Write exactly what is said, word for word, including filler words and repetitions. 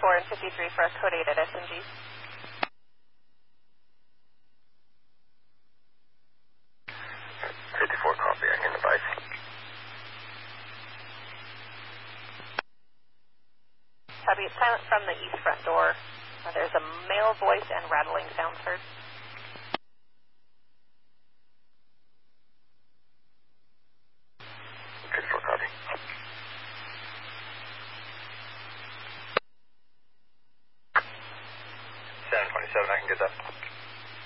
fifty-four and fifty-three for a code eight at S M G. fifty-four, copy. I can advise. Copy. It's silent from the east front door. Uh, there's a male voice and rattling sounds heard. fifty-four, copy. seven twenty-seven, I can get that.